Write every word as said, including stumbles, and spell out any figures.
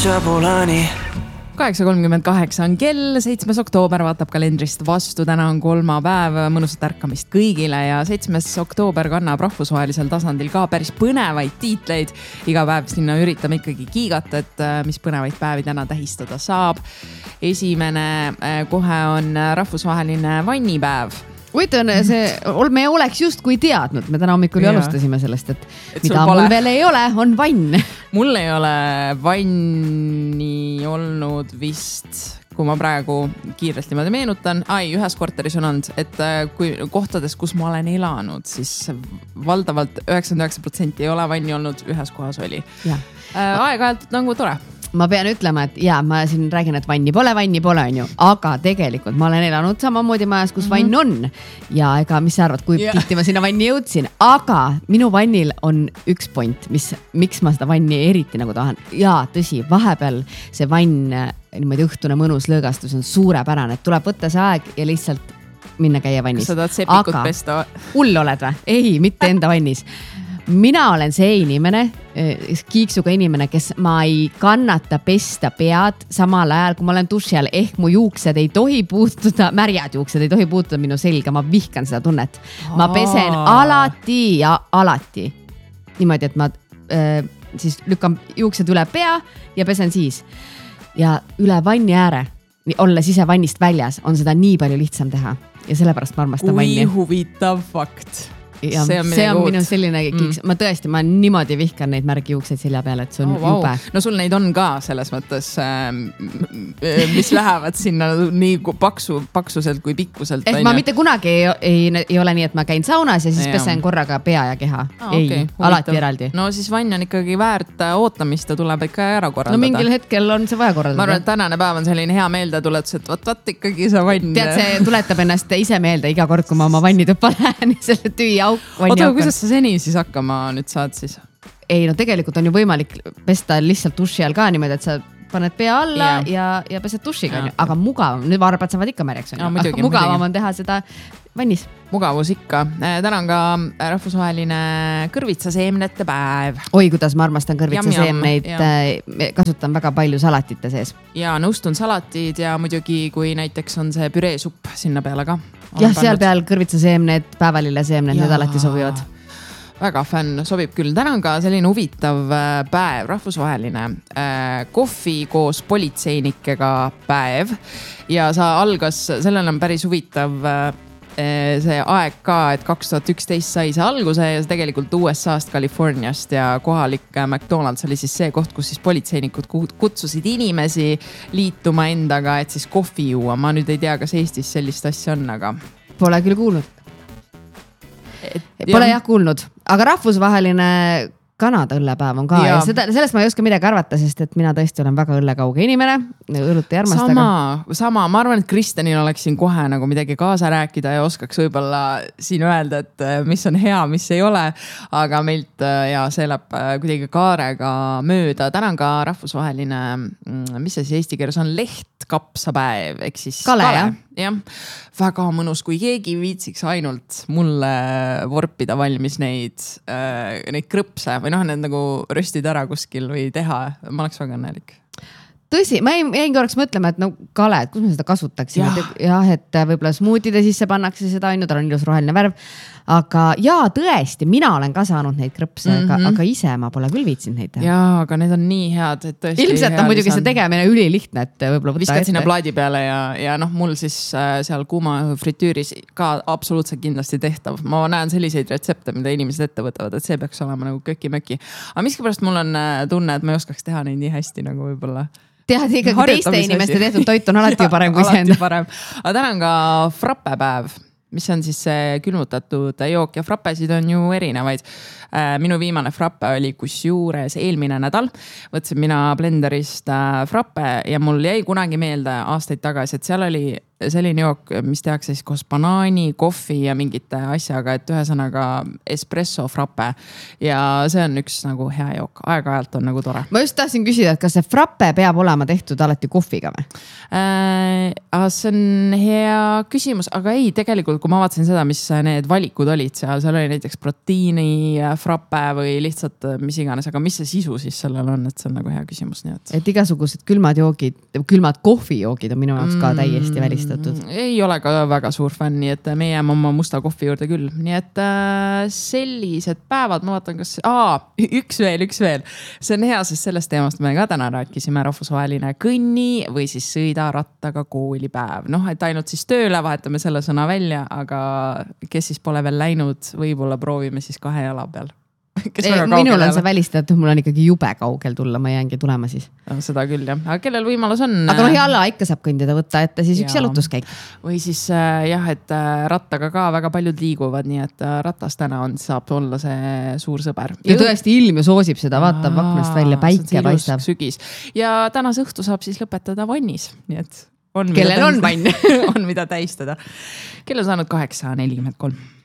Jabulani. kaheksa kolmkümmend kaheksa on kell, seitsmes oktoober vaatab kalendrist vastu, täna on kolmapäev, mõnusat ärkamist kõigile ja seitsmes oktoober kannab rahvusvahelisel tasandil ka päris põnevaid tiitleid. Iga päev sinna üritame ikkagi kiigata, et mis põnevaid päevi täna tähistada saab. Esimene kohe on rahvusvaheline vannipäev. Huvitav on see, me oleks just kui teadnud, me täna hommikul ja. alustasime sellest, et, et mida mul veel ei ole, on vann. Mul ei ole vanni olnud vist, kui ma praegu kiirelt niimoodi meenutan. Ai, ühes korteris on olnud, et kui kohtades, kus ma olen elanud, siis valdavalt üheksakümmend üheksa protsenti ei ole vanni olnud, ühes kohas oli. Aeg-ajalt nagu tore. Ma pean ütlema, et jaa, ma siin räägin, et vanni pole, vanni pole on ju, aga tegelikult ma olen elanud samamoodi majas, kus vann on ja ega mis sa arvad, kui yeah. tihti ma sinna vanni jõudsin, aga minu vannil on üks point, mis, miks ma seda vanni eriti nagu tahan. Jaa, tõsi, vahepeal see vann, niimoodi õhtune mõnus lõõgastus on suurepärane, et tuleb võtta see aeg ja lihtsalt minna käia vannis. Kas sa tahad sepikut aga, pesta? Hull oled või? Ei, mitte enda vannis. Mina olen see inimene, kiiksuga inimene, kes ma ei kannata pesta pead samal ajal, kui ma olen duši all, ehk mu juuksed ei tohi puutuda, märjad juuksed ei tohi puutuda minu selga, ma vihkan seda tunnet. Ma pesen alati ja alati. Niimoodi, et ma äh, siis lükkan juuksed üle pea ja pesen siis. Ja üle vanni ääre, olles ise vannist väljas, on seda nii palju lihtsam teha. Ja sellepärast ma armastan vanni. Kui huvitav fakt. Ja see on, see on minu selline kiiks. Mm. Ma tõesti, ma niimoodi vihkan neid märgijuukseid selja peale, et see on oh, wow. jube. No sul neid on ka selles mõttes, mis lähevad sinna nii paksu, paksuselt kui pikkuselt. Ehk ma mitte kunagi ei, ei, ei ole nii, et ma käin saunas ja siis ja. pesen korraga pea ja keha. Ah, ei, okay. alati eraldi. No siis vann on ikkagi väärt ootamist ja tuleb ikka ära korraldada. No mingil hetkel on see vaja korraldada. Ma arvan, et tänane päev on selline hea meelde tuletus, et võt, võt ikkagi see vann. Tead, see tuletab ennast ise meelde iga kord, kui ma oma vannituppa lähen selle tüü oota, kuidas sa seni siis hakkama nüüd saad siis? Ei, no tegelikult on ju võimalik pesta lihtsalt duši all ka niimoodi, et sa paned pea alla yeah. ja, ja pesed dušiga, yeah. aga mugavam, nüüd varbad saavad ikka märjaks, ja, muidugi, mugavam muidugi. on teha seda vannis. Mugavus ikka. Täna on ka rahvusvaheline kõrvitsaseemnete päev. Oi, kuidas ma armastan kõrvitsaseemneid, kasutan väga palju salatite sees. Ja nõustun salatid ja muidugi kui näiteks on see püreesupp sinna peale ka. Jah, seal peal kõrvitsaseemned, päevalilleseemned, need alati sobivad. Väga fänn, sobib küll. Täna on ka selline huvitav päev, rahvusvaheline kohvi koos politseinikega päev ja sa algas, sellel on päris huvitav see aeg ka, et kaks tuhat üksteist sai see alguse ja tegelikult U S A-st, Californiast ja kohalik McDonald's oli siis see koht, kus siis politseinikud kutsusid inimesi liituma endaga, et siis kohvi juua. Ma nüüd ei tea, kas Eestis sellist asja on, aga... Pole küll kuulnud. Et, Pole jah, jah kuulnud, aga rahvusvaheline Kanada õllepäev on ka ja, ja seda, sellest ma ei oska midagi arvata, sest et mina tõesti olen väga õllekauge inimene, õlut ei armasta. Sama, sama, ma arvan, et Kristjanil oleks siin kohe nagu midagi kaasa rääkida ja oskaks võib-olla siin öelda, et mis on hea, mis ei ole, aga meilt ja see läheb kuidagi kaarega mööda. Täna on ka rahvusvaheline, mis see siis eesti keeles on, lehtkapsapäev, ehk siis kale, kale. Jah, väga mõnus, kui keegi viitsiks ainult mulle vorpida valmis neid, äh, neid krõpse või noh, need nagu röstid ära kuskil või teha, ma oleks väga õnnelik. Tõsi, ma jäin korraks mõtlema, et no kale, et kus me seda kasutaksime. Ja. Jah, et võib-olla smuutide sisse pannakse seda, on ju, tal on ilus roheline värv. Aga jaa, tõesti, mina olen ka saanud neid krõpse, mm -hmm. aga, aga ise ma pole küll viitsinud neid teha. Jaa, aga need on nii head, et tõesti... Ilmselt on muidugi see tegemine üli lihtne, et võib-olla võtta viskad ette. sinna plaadi peale ja, ja noh, mul siis äh, seal kuuma fritüüris ka absoluutselt kindlasti tehtav. Ma näen selliseid retsepte, mida inimesed ette võtavad, et see peaks olema nagu köki-möki. Aga miskipärast mul on tunne, et ma ei oskaks teha neid nii hästi nagu võib-olla... Tead ikkagi teiste inimeste tehtud toit on alati ja, ju parem kui see enda. Aga täna on ka frappepäev, mis on siis see külmutatud jook ja frappesid on ju erinevaid. Minu viimane frappe oli kusjuures eelmine nädal. Võtsin mina blenderist frappe ja mul jäi kunagi meelde aastaid tagasi, et seal oli selline jook, mis tehakse siis koos banaani, kohvi ja mingite asjaga, et ühesõnaga espresso frappe. Ja see on üks nagu hea jook, aeg-ajalt on nagu tore. Ma just tahtsin küsida, et kas see frappe peab olema tehtud alati kohviga või? Äh, see on hea küsimus, aga ei, tegelikult kui ma vaatasin seda, mis need valikud olid seal, seal oli näiteks proteiini frappe või lihtsalt mis iganes, aga mis see sisu siis sellel on, et see on nagu hea küsimus. Nii et... et igasugused külmad joogid, külmad kohvijoogid on minu jaoks ka täiesti välistatud. Mm, ei ole ka väga suur fänn, nii et me jääme oma musta kohvi juurde küll. Nii et äh, sellised päevad, ma vaatan, kas... Aa, üks veel, üks veel. See on hea, sest sellest teemast me ka täna rääkisime, rahvusvaheline kõnni või siis sõida rattaga koolipäev. Noh, et ainult siis tööle vahetame selle sõna välja, aga kes siis pole veel läinud, võib-olla proovime siis kahe jala peal. Ei, minul on see välistatud, mul on ikkagi jube kaugel tulla, ma jäängi tulema siis. No, seda küll jah, aga kellel võimalus on? Aga noh, jala ikka saab kõndida võtta ette siis üks jalutuskäik. Või siis jah, et rattaga ka väga paljud liiguvad, nii et ratas täna on, saab olla see suur sõber. Ja tõesti ilm ju soosib seda, vaatab vaknast välja, päike paistab. Sügis. Ja tänase õhtu saab siis lõpetada vannis, nii et on kellel on vann? on mida täistada. Kell on saanud kaheksa nelikümmend kolm.